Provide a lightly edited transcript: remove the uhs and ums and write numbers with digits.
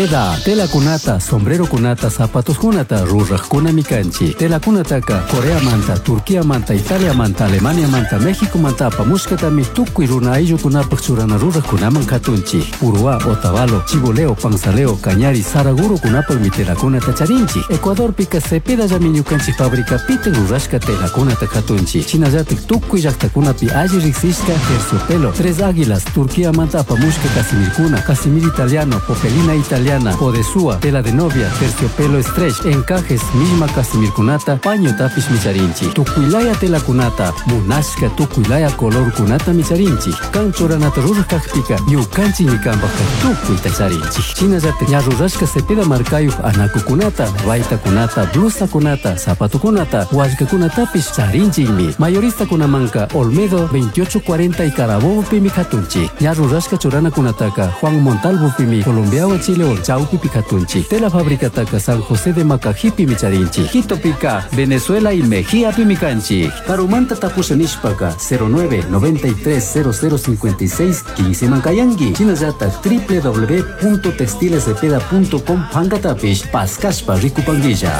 Eda, tela kunata, sombrero kunata, zapatos kunata, ruraj kunami kanchi. Tela kunataka, Corea manta, Turquía manta, Italia manta, Alemania manta, México manta, pamushkatami, tukui runa ayllu kunapak churana ruraj kunaman katunchi. Urua, Otavalo, Chiboleo, Panzaleo, Cañari, Saraguro kunapak mi tela kunata charinchi. Ecuador pika cepeda yamiñu kanchi fábrica piten rurashka tela kunata katunchi. Chinayatik tukui llakta kunapi alli riksishka terciopelo. Tres águilas, Turquía manta, pamushka casimir kuna, casimir italiano, popelina italiana. Podesúa, tela de novia, terciopelo stretch, encajes, misma casimir kunata, paño tapis micharinchi. Tukuilaya tela kunata, munashka tukuilaya color kunata micharinchi. Kanchoranata rurkakpika, yukanchi nikambaka tukuita charinchi. Chinayate ñarurashka cepeda markayu anaku kunata, vaita kunata, blusa kunata, zapato kunata, huashka kunatapis charinchimi. Mayorista kunamanka, Olmedo 2840 y Carabobo pimi katunchi. Ñarurashka chorana kunataka, Juan Montalvo pimi, Colombiawa Chile Chaupi Picatunchi, Tela Fábrica Taca San José de Macajipi Micharinchi, Quito Pica, Venezuela y Mejía Pimicanchi. Carumanta Tapusanishpaca 09 93 0056 15 Mancayangi. Chinayata www.textilesdepeda.com Pangatapish Pascashpa Ricupanguilla.